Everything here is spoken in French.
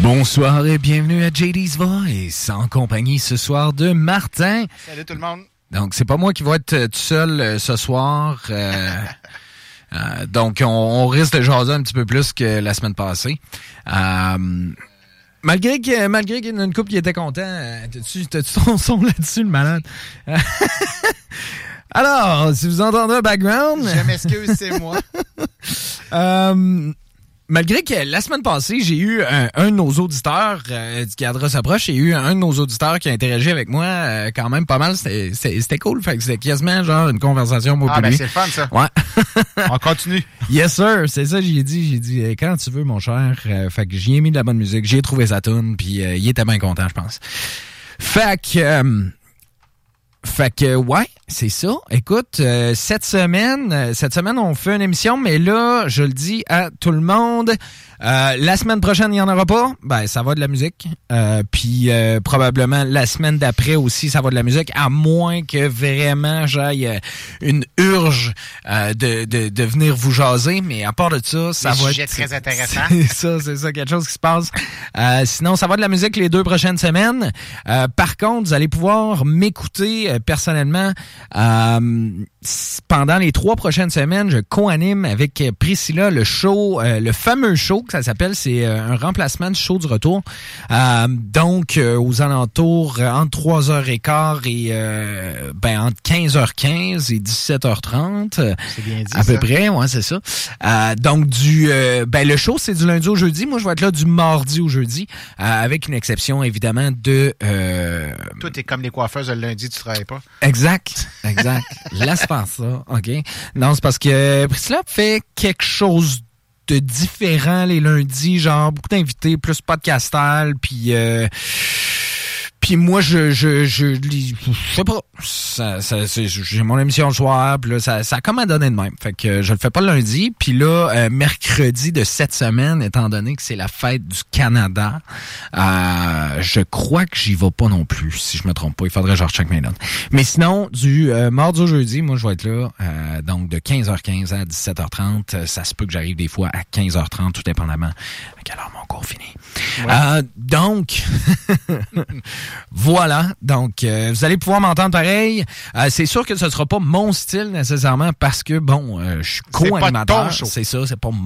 Bonsoir et bienvenue à JD's Voice, en compagnie ce soir de Martin. Salut tout le monde. Donc, c'est pas moi qui vais être tout seul ce soir. Donc, on risque de jaser un petit peu plus que la semaine passée. Malgré qu'il y en a une couple qui était content, t'as-tu ton son là-dessus, le malade? Alors, si vous entendez un background... Je m'excuse, c'est moi. Malgré que la semaine passée, j'ai eu un de nos auditeurs du cadre s'approche, j'ai eu un de nos auditeurs qui a interagi avec moi quand même pas mal. C'était cool. Fait que c'était quasiment genre une conversation moi ben c'est le fun, ça. Ouais. On continue. Yes, sir. C'est ça, j'ai dit, quand tu veux, mon cher. Fait que j'y ai mis de la bonne musique. J'ai trouvé sa toune, puis il était bien content, je pense. Fait que, ouais, c'est ça. Écoute, cette semaine, on fait une émission, mais là, je le dis à tout le monde, la semaine prochaine, il n'y en aura pas. Ben, ça va de la musique. Puis probablement la semaine d'après aussi, ça va de la musique, à moins que vraiment j'aille une urge de venir vous jaser. Mais à part de ça, ça va être... très intéressant. C'est ça, quelque chose qui se passe. Sinon, ça va de la musique les 2 prochaines semaines. Par contre, vous allez pouvoir m'écouter personnellement pendant les 3 prochaines semaines. Je co-anime avec Priscilla le show, le fameux show que ça s'appelle, c'est un remplacement du show du retour. Donc, aux alentours, entre 3h15 et entre 15h15 et 17h30. C'est bien dit, à peu près, ouais, c'est ça. Donc, le show, c'est du lundi au jeudi. Moi, je vais être là du mardi au jeudi, avec une exception, évidemment, de... Toi, t'es comme les coiffeuses le lundi, tu travailles pas. Exact. Laisse faire ça, OK? Non, c'est parce que Priscilla fait quelque chose de différent les lundis, genre beaucoup d'invités, plus podcastal, puis moi, je sais pas. J'ai mon émission le soir, puis là, ça a comme à donner de même. Fait que je le fais pas le lundi. Puis là, mercredi de cette semaine, étant donné que c'est la fête du Canada, je crois que j'y vais pas non plus, si je me trompe pas. Il faudrait que je recheck mes notes. Mais sinon, du mardi au jeudi, moi, je vais être là, donc de 15h15 à 17h30. Ça se peut que j'arrive des fois à 15h30, tout dépendamment à quelle heure mon cours finit. Ouais. Donc... Voilà, donc vous allez pouvoir m'entendre pareil. C'est sûr que ce sera pas mon style nécessairement parce que je suis co-animateur. C'est pas ton show. C'est ça, c'est pas